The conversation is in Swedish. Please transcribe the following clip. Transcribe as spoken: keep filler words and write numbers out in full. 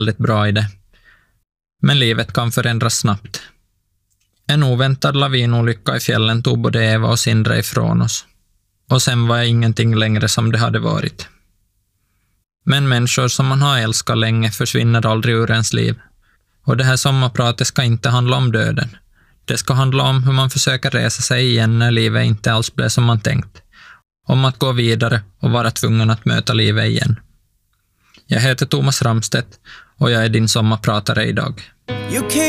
väldigt bra i det. Men livet kan förändras snabbt. En oväntad lavinolycka i fjällen tog både Eva och Sindre ifrån oss. Och sen var ingenting längre som det hade varit. Men människor som man har älskat länge försvinner aldrig ur ens liv. Och det här sommarpratet ska inte handla om döden. Det ska handla om hur man försöker resa sig igen när livet inte alls blev som man tänkt. Om att gå vidare och vara tvungen att möta livet igen. Jag heter Thomas Ramstedt och jag är din sommarpratare idag.